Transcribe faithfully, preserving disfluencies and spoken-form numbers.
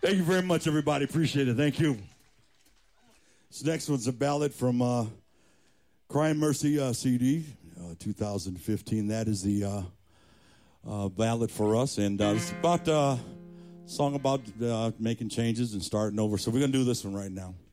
Thank you very much, everybody. Appreciate it. Thank you. This next one's a ballad from uh, Crying Mercy uh, C D, uh, two thousand fifteen. That is the uh, uh, ballad for us. And uh, it's about uh, a song about uh, making changes and starting over. So we're going to do this one right now.